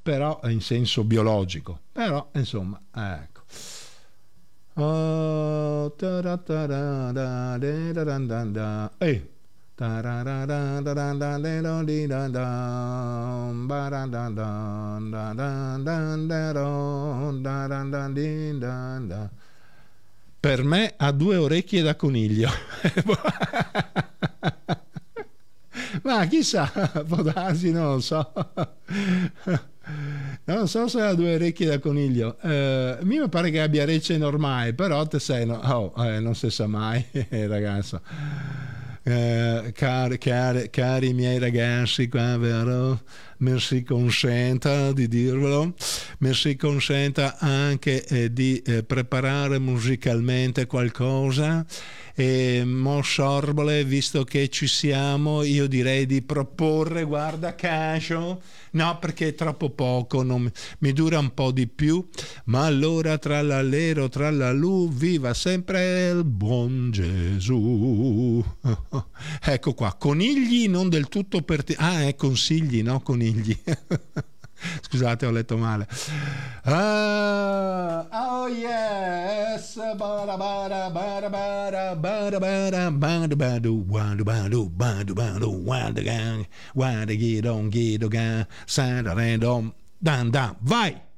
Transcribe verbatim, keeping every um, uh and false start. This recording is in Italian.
però in senso biologico, però insomma, ecco. Oh, ehi. Per me ha due orecchie da coniglio. Ma chissà, può darsi, non lo so. Non so se ha due orecchie da coniglio. Eh, mi pare che abbia orecchie normali, però te sei, no, oh, eh, non si sa mai, ragazzo. Eh, cari, cari, cari miei ragazzi qua, vero? Mi si consenta di dirvelo, mi si consenta anche eh, di eh, preparare musicalmente qualcosa. E mo Sorbole, visto che ci siamo, io direi di proporre, guarda caso, no, perché è troppo poco, non, mi dura un po' di più, ma allora trallallero trallalù, viva sempre il buon Gesù. Ecco qua, conigli non del tutto perti- ah, è consigli, no, conigli. Scusate, ho letto male. Ah, oh yes, bara bara bara bara bara bara bara badu wadu badu badu badu wadu gang wadu gidon gidogan sada random dan dan vai.